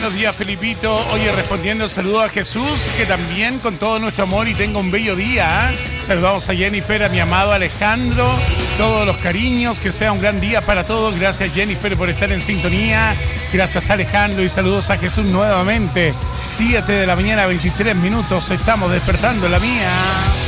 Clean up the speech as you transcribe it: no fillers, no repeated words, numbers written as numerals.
Buenos días, Felipito. Oye, respondiendo, saludo a Jesús, que también con todo nuestro amor y tenga un bello día. Saludamos a Jennifer, a mi amado Alejandro, todos los cariños, que sea un gran día para todos. Gracias, Jennifer, por estar en sintonía. Gracias, Alejandro, y saludos a Jesús nuevamente. 7 de la mañana, 23 minutos. Estamos despertando la mía.